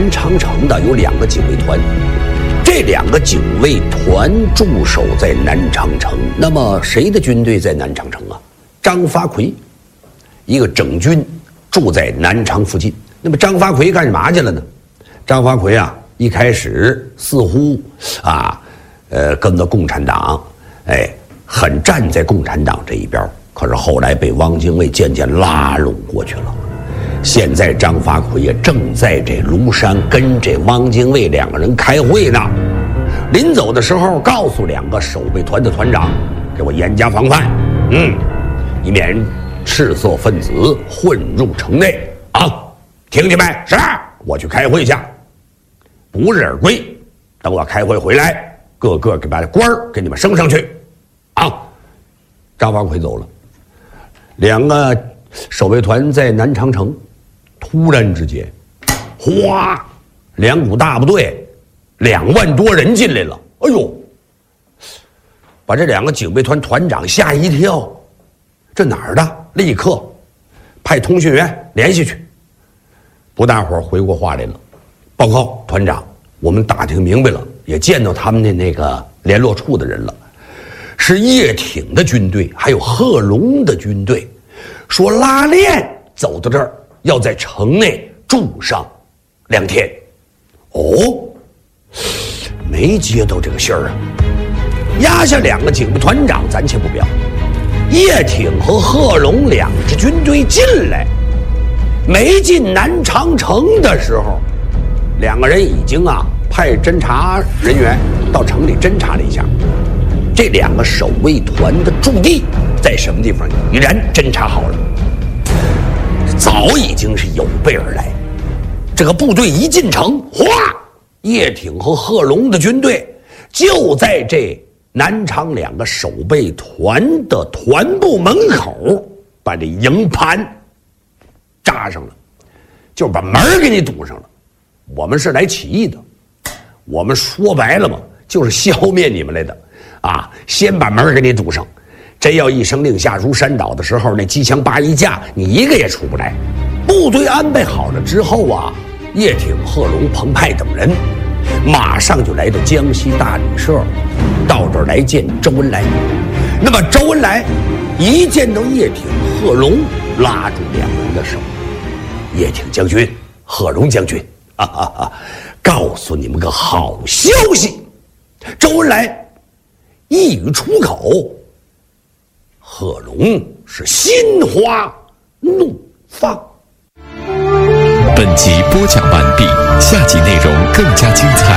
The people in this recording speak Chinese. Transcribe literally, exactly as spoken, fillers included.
南长城的有两个警卫团，这两个警卫团驻守在南长城。那么谁的军队在南长城啊？张发奎，一个整军住在南昌附近。那么张发奎干嘛去了呢？张发奎啊，一开始似乎啊，呃，跟着共产党，哎，很站在共产党这一边。可是后来被汪精卫渐渐拉拢过去了。现在张发奎也正在这庐山跟这汪精卫两个人开会呢。临走的时候，告诉两个守备团的团长，给我严加防范，嗯，以免赤色分子混入城内啊！听见没？是，我去开会去，不日而归。等我开会回来，个个给把官儿给你们升上去啊！张发奎走了，两个守备团在南长城，突然之间，哗，两股大部队，两万多人进来了。哎呦，把这两个警备团团长吓一跳，这哪儿的？立刻派通讯员联系去。不大会儿回过话来了，报告团长，我们打听明白了，也见到他们的那个联络处的人了，是叶挺的军队，还有贺龙的军队，说拉练走到这儿，要在城内住上两天。哦，没接到这个信儿啊！压下两个警备团长暂且不表，叶挺和贺龙两支军队进来，没进南长城的时候，两个人已经啊派侦察人员到城里侦察了一下，这两个守卫团的驻地在什么地方，已然侦察好了，早已经是有备而来。这个部队一进城，哗，叶挺和贺龙的军队就在这南昌两个守备团的团部门口把这营盘扎上了，就把门给你堵上了。我们是来起义的，我们说白了嘛，就是消灭你们来的啊！先把门给你堵上，真要一声令下如山倒的时候，那机枪八一架，你一个也出不来。部队安排好了之后啊，叶挺、贺龙、彭湃等人马上就来到江西大旅社，到这儿来见周恩来。那么周恩来一见到叶挺、贺龙，拉住两人的手，叶挺将军、贺龙将军，哈哈哈，告诉你们个好消息。周恩来一语出口，贺龙是心花怒放。 本集播讲完毕，下集内容更加精彩。